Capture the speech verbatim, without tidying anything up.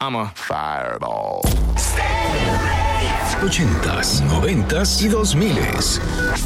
I'm a fireball. Ochentas, noventas y dos miles.